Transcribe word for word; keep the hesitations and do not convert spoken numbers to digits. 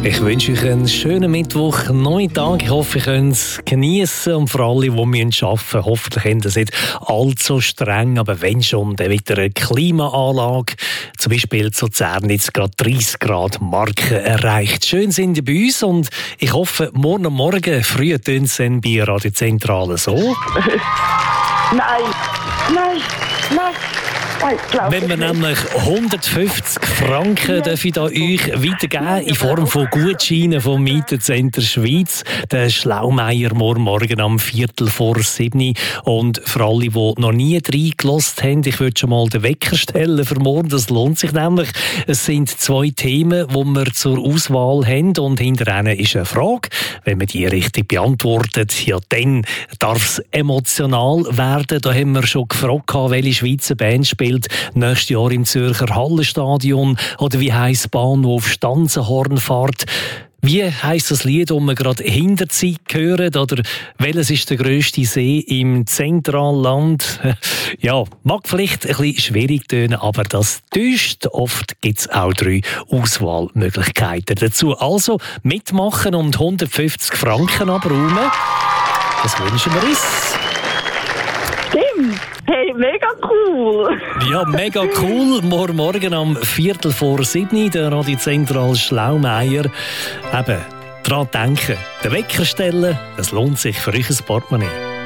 Ich wünsche euch einen schönen Mittwoch, neuen Tag. Ich hoffe, ihr könnt es geniessen. Und für alle, die arbeiten müssen, hoffentlich haben das nicht allzu streng. Aber wenn schon, dann wieder eine Klimaanlage. Zum Beispiel zu Luzern jetzt gerade dreißig Grad Marke erreicht. Schön sind ihr bei uns und ich hoffe, morgen Morgen früh tönt es dann bei Radio Zentrale so. Nein, nein, nein. Wenn wir nämlich hundertfünfzig Franken ja. darf ich da euch weitergeben in Form von Gutscheinen vom Mietencenter Schweiz. Der Schlaumeier morgen, morgen am Viertel vor sieben. Und für alle, die noch nie reingelassen haben, ich würde schon mal den Wecker stellen für morgen. Das lohnt sich nämlich. Es sind zwei Themen, die wir zur Auswahl haben. Und hinter ihnen ist eine Frage. Wenn man die richtig beantwortet, ja, dann darf es emotional werden. Da haben wir schon gefragt, welche Schweizer Band spielt nächstes Jahr im Zürcher Hallenstadion oder wie heisst Bahnhof Stanzenhornfahrt. Wie heisst das Lied, das wir gerade hinter sich hören? Oder welches ist der grösste See im Zentralland? Ja, mag vielleicht ein bisschen schwierig tönen, aber das täuscht. Oft gibt es auch drei Auswahlmöglichkeiten dazu. Also mitmachen und hundertfünfzig Franken abräumen. Das wünschen wir uns. Stimmt. Hey, mega cool! Ja, mega cool. Morgen Morgen am Viertel vor sieben, der Radio Zentral Schlaumeier. Eben, daran denken, den Wecker stellen, das lohnt sich für euch ein Portemonnaie.